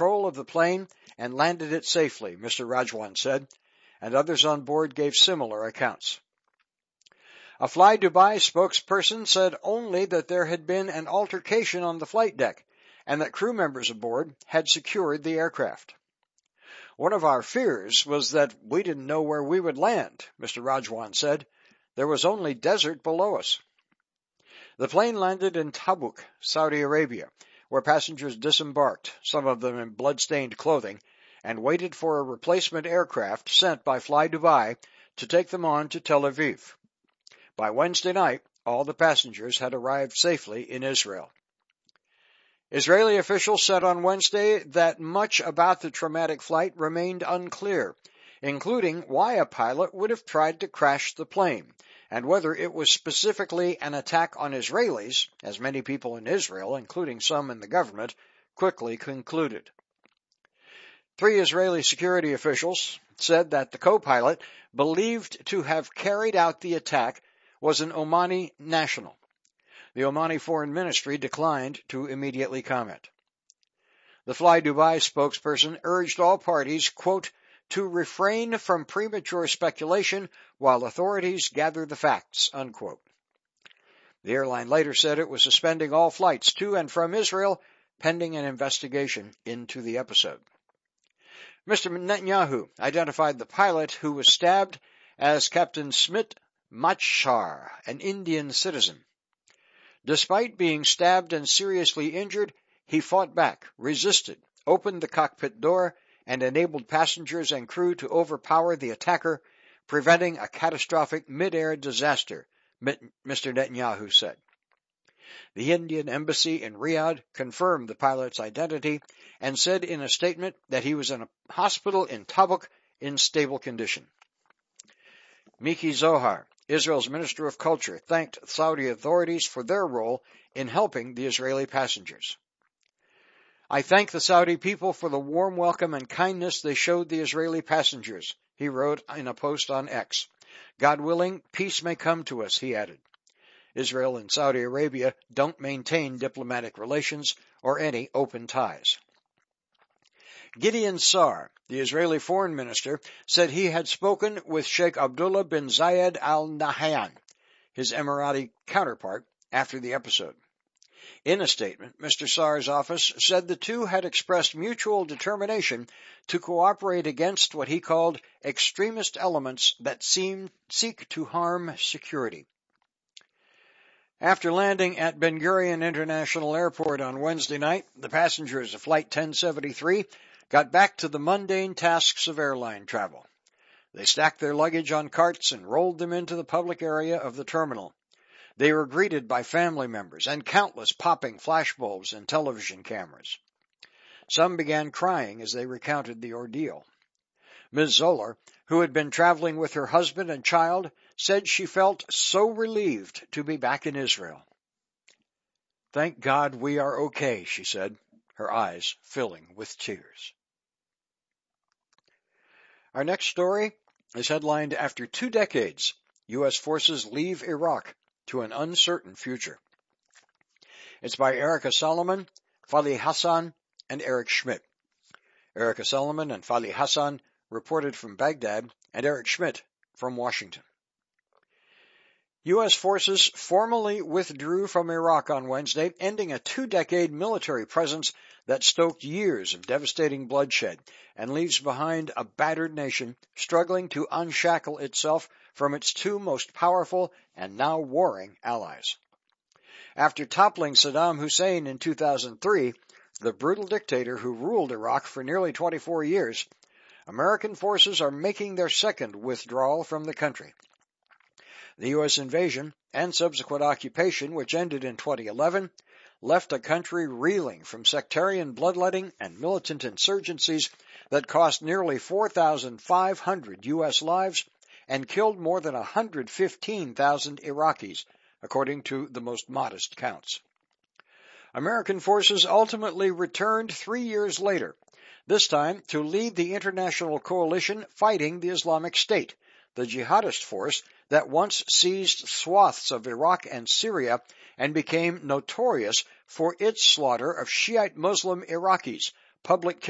control of the plane and landed it safely, Mr. Rajwan said, and others on board gave similar accounts. A Fly Dubai spokesperson said only that there had been an altercation on the flight deck and that crew members aboard had secured the aircraft. One of our fears was that we didn't know where we would land, Mr. Rajwan said. There was only desert below us. The plane landed in Tabuk, Saudi Arabia, where passengers disembarked, some of them in blood-stained clothing, and waited for a replacement aircraft sent by Fly Dubai to take them on to Tel Aviv. By Wednesday night, all the passengers had arrived safely in Israel. Israeli officials said on Wednesday that much about the traumatic flight remained unclear, including why a pilot would have tried to crash the plane, and whether it was specifically an attack on Israelis, as many people in Israel, including some in the government, quickly concluded. 3 Israeli security officials said that the co-pilot, believed to have carried out the attack, was an Omani national. The Omani Foreign Ministry declined to immediately comment. The Fly Dubai spokesperson urged all parties, quote, to refrain from premature speculation while authorities gather the facts, unquote. The airline later said it was suspending all flights to and from Israel pending an investigation into the episode. Mr. Netanyahu identified the pilot who was stabbed as Captain Smit Machar, an Indian citizen. Despite being stabbed and seriously injured, he fought back, resisted, opened the cockpit door, and enabled passengers and crew to overpower the attacker, preventing a catastrophic mid-air disaster, Mr. Netanyahu said. The Indian embassy in Riyadh confirmed the pilot's identity and said in a statement that he was in a hospital in Tabuk in stable condition. Miki Zohar, Israel's Minister of Culture, thanked Saudi authorities for their role in helping the Israeli passengers. I thank the Saudi people for the warm welcome and kindness they showed the Israeli passengers, he wrote in a post on X. God willing, peace may come to us, he added. Israel and Saudi Arabia don't maintain diplomatic relations or any open ties. Gideon Sa'ar, the Israeli foreign minister, said he had spoken with Sheikh Abdullah bin Zayed Al Nahyan, his Emirati counterpart, after the episode. In a statement, Mr. Sa'ar's office said the two had expressed mutual determination to cooperate against what he called extremist elements that seek to harm security. After landing at Ben Gurion International Airport on Wednesday night, the passengers of Flight 1073 got back to the mundane tasks of airline travel. They stacked their luggage on carts and rolled them into the public area of the terminal. They were greeted by family members and countless popping flashbulbs and television cameras. Some began crying as they recounted the ordeal. Ms. Zoller, who had been traveling with her husband and child, said she felt so relieved to be back in Israel. Thank God we are okay, she said, her eyes filling with tears. Our next story is headlined, After 2 decades, U.S. forces leave Iraq to an uncertain future. It's by Erica Solomon, Fali Hassan, and Eric Schmidt. Erica Solomon and Fali Hassan reported from Baghdad, and Eric Schmidt from Washington. U.S. forces formally withdrew from Iraq on Wednesday, ending a 2-decade military presence that stoked years of devastating bloodshed and leaves behind a battered nation struggling to unshackle itself from its 2 most powerful and now warring allies. After toppling Saddam Hussein in 2003, the brutal dictator who ruled Iraq for nearly 24 years, American forces are making their second withdrawal from the country. The U.S. invasion and subsequent occupation, which ended in 2011, left a country reeling from sectarian bloodletting and militant insurgencies that cost nearly 4,500 U.S. lives and killed more than 115,000 Iraqis, according to the most modest counts. American forces ultimately returned 3 years later, this time to lead the international coalition fighting the Islamic State, the jihadist force that once seized swaths of Iraq and Syria and became notorious for its slaughter of Shiite Muslim Iraqis, public